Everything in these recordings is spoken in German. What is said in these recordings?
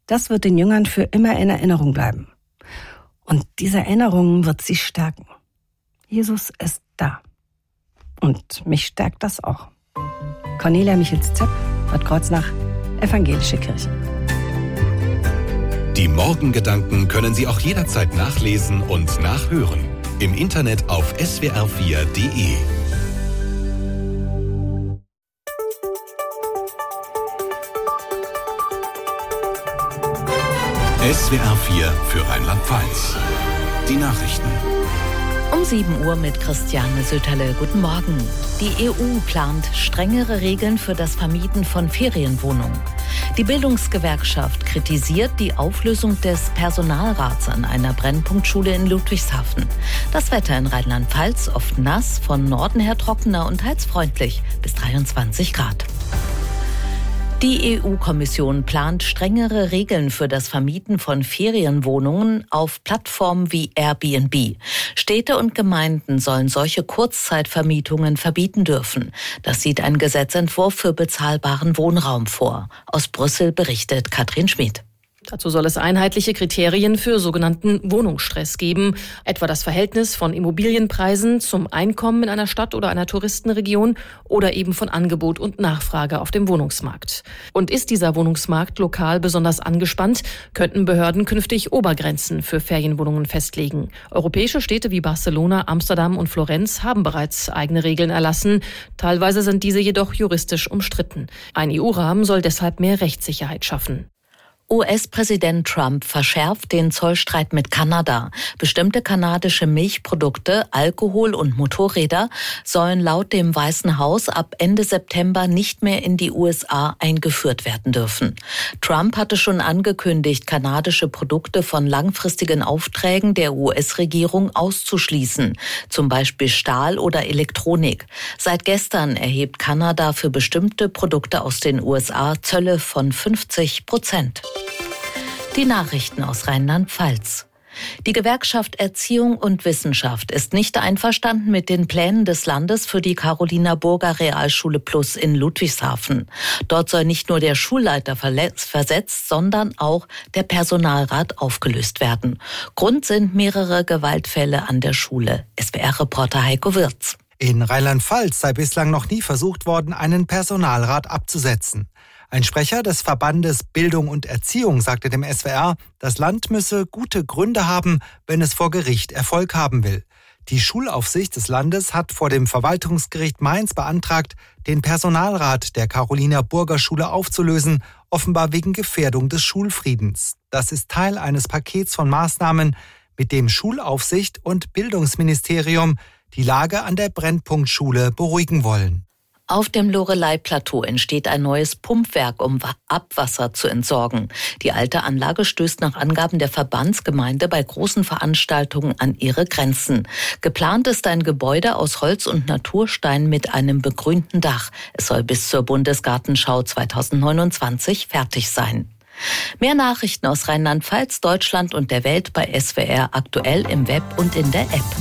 Das wird den Jüngern für immer in Erinnerung bleiben. Und diese Erinnerung wird sie stärken. Jesus ist da. Und mich stärkt das auch. Cornelia Michels-Zepp, Bad Kreuznach, Evangelische Kirche. Die Morgengedanken können Sie auch jederzeit nachlesen und nachhören. Im Internet auf swr4.de. SWR4 für Rheinland-Pfalz. Die Nachrichten. Um 7 Uhr mit Christiane Söterle. Guten Morgen. Die EU plant strengere Regeln für das Vermieten von Ferienwohnungen. Die Bildungsgewerkschaft kritisiert die Auflösung des Personalrats an einer Brennpunktschule in Ludwigshafen. Das Wetter in Rheinland-Pfalz oft nass, von Norden her trockener und heizfreundlich bis 23 Grad. Die EU-Kommission plant strengere Regeln für das Vermieten von Ferienwohnungen auf Plattformen wie Airbnb. Städte und Gemeinden sollen solche Kurzzeitvermietungen verbieten dürfen. Das sieht ein Gesetzentwurf für bezahlbaren Wohnraum vor. Aus Brüssel berichtet Katrin Schmid. Dazu soll es einheitliche Kriterien für sogenannten Wohnungsstress geben, etwa das Verhältnis von Immobilienpreisen zum Einkommen in einer Stadt oder einer Touristenregion oder eben von Angebot und Nachfrage auf dem Wohnungsmarkt. Und ist dieser Wohnungsmarkt lokal besonders angespannt, könnten Behörden künftig Obergrenzen für Ferienwohnungen festlegen. Europäische Städte wie Barcelona, Amsterdam und Florenz haben bereits eigene Regeln erlassen. Teilweise sind diese jedoch juristisch umstritten. Ein EU-Rahmen soll deshalb mehr Rechtssicherheit schaffen. US-Präsident Trump verschärft den Zollstreit mit Kanada. Bestimmte kanadische Milchprodukte, Alkohol und Motorräder sollen laut dem Weißen Haus ab Ende September nicht mehr in die USA eingeführt werden dürfen. Trump hatte schon angekündigt, kanadische Produkte von langfristigen Aufträgen der US-Regierung auszuschließen, zum Beispiel Stahl oder Elektronik. Seit gestern erhebt Kanada für bestimmte Produkte aus den USA Zölle von 50%. Die Nachrichten aus Rheinland-Pfalz. Die Gewerkschaft Erziehung und Wissenschaft ist nicht einverstanden mit den Plänen des Landes für die Carolina-Burger Realschule Plus in Ludwigshafen. Dort soll nicht nur der Schulleiter versetzt, sondern auch der Personalrat aufgelöst werden. Grund sind mehrere Gewaltfälle an der Schule. SWR-Reporter Heiko Wirz. In Rheinland-Pfalz sei bislang noch nie versucht worden, einen Personalrat abzusetzen. Ein Sprecher des Verbandes Bildung und Erziehung sagte dem SWR, das Land müsse gute Gründe haben, wenn es vor Gericht Erfolg haben will. Die Schulaufsicht des Landes hat vor dem Verwaltungsgericht Mainz beantragt, den Personalrat der Carolina-Burger Schule aufzulösen, offenbar wegen Gefährdung des Schulfriedens. Das ist Teil eines Pakets von Maßnahmen, mit dem Schulaufsicht und Bildungsministerium die Lage an der Brennpunktschule beruhigen wollen. Auf dem Loreley-Plateau entsteht ein neues Pumpwerk, um Abwasser zu entsorgen. Die alte Anlage stößt nach Angaben der Verbandsgemeinde bei großen Veranstaltungen an ihre Grenzen. Geplant ist ein Gebäude aus Holz und Naturstein mit einem begrünten Dach. Es soll bis zur Bundesgartenschau 2029 fertig sein. Mehr Nachrichten aus Rheinland-Pfalz, Deutschland und der Welt bei SWR aktuell im Web und in der App.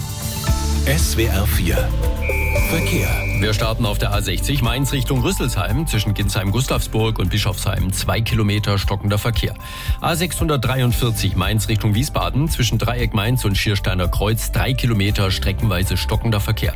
SWR4 Verkehr. Wir starten auf der A60 Mainz Richtung Rüsselsheim zwischen Ginsheim-Gustavsburg und Bischofsheim. 2 Kilometer stockender Verkehr. A643 Mainz Richtung Wiesbaden zwischen Dreieck Mainz und Schiersteiner Kreuz. 3 Kilometer streckenweise stockender Verkehr.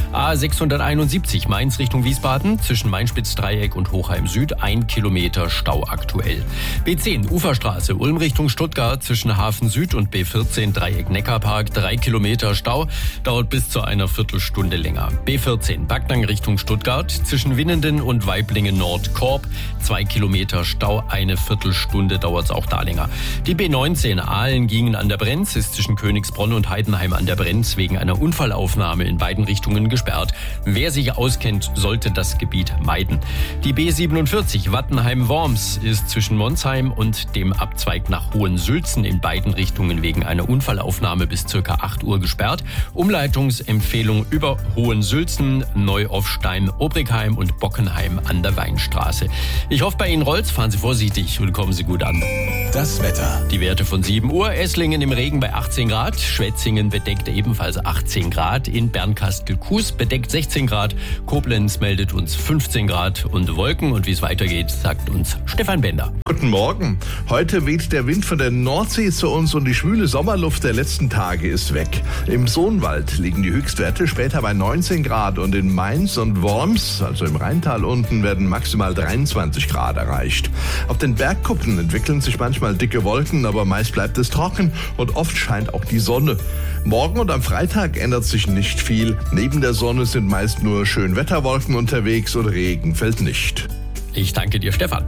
A671 Mainz Richtung Wiesbaden zwischen Mainspitz-Dreieck und Hochheim Süd. 1 Kilometer Stau aktuell. B10 Uferstraße Ulm Richtung Stuttgart zwischen Hafen Süd und B14 Dreieck Neckarpark. 3 Kilometer Stau. Dauert bis zu einer Viertelstunde länger. B14 Backnang Richtung Stuttgart zwischen Winnenden und Weiblingen Nord Korb. 2 Kilometer Stau, eine Viertelstunde dauert es auch da länger. Die B19 Aalen gingen an der Brenz, ist zwischen Königsbronn und Heidenheim an der Brenz wegen einer Unfallaufnahme in beiden Richtungen gesperrt. Wer sich auskennt, sollte das Gebiet meiden. Die B47 Wattenheim-Worms ist zwischen Monsheim und dem Abzweig nach Hohensülzen in beiden Richtungen wegen einer Unfallaufnahme bis ca. 8 Uhr gesperrt. Umleitungsempfehlung über Hohensülzen, Neuoffstein, Obrigheim und Bockenheim an der Weinstraße. Ich hoffe, bei Ihnen rollt's. Fahren Sie vorsichtig und kommen Sie gut an. Das Wetter. Die Werte von 7 Uhr. Esslingen im Regen bei 18 Grad. Schwetzingen bedeckt ebenfalls 18 Grad. In Bernkastel-Kues bedeckt 16 Grad. Koblenz meldet uns 15 Grad und Wolken. Und wie es weitergeht, sagt uns Stefan Bender. Guten Morgen. Heute weht der Wind von der Nordsee zu uns und die schwüle Sommerluft der letzten Tage ist weg. Im Sohnwald liegen die Höchstwerte später bei 19 Grad und in Mainz und Worms, also im Rheintal unten, werden maximal 23 Grad erreicht. Auf den Bergkuppen entwickeln sich manchmal dicke Wolken, aber meist bleibt es trocken und oft scheint auch die Sonne. Morgen und am Freitag ändert sich nicht viel. Neben der Sonne sind meist nur Schönwetterwolken unterwegs und Regen fällt nicht. Ich danke dir, Stefan.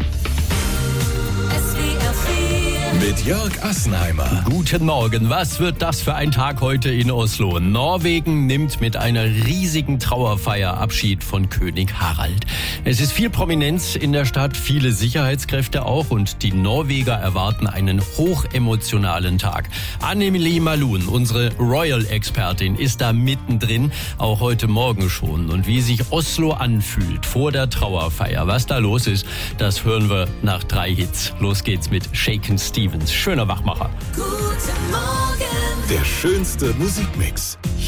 Mit Jörg Assenheimer. Guten Morgen. Was wird das für ein Tag heute in Oslo? Norwegen nimmt mit einer riesigen Trauerfeier Abschied von König Harald. Es ist viel Prominenz in der Stadt, viele Sicherheitskräfte auch und die Norweger erwarten einen hochemotionalen Tag. Annemarie Malun, unsere Royal-Expertin, ist da mittendrin, auch heute Morgen schon. Und wie sich Oslo anfühlt vor der Trauerfeier, was da los ist, das hören wir nach 3 Hits. Los geht's mit Shakin' Stevens. Schöner Wachmacher. Guten Morgen. Der schönste Musikmix.